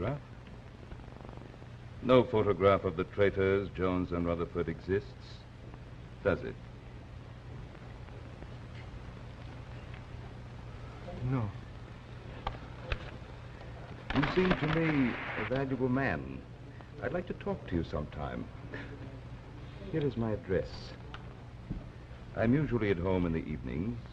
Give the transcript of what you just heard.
photograph? No photograph of the traitors, Jones and Rutherford, exists, does it? No. You seem to me a valuable man. I'd like to talk to you sometime. Here is my address. I'm usually at home in the evenings.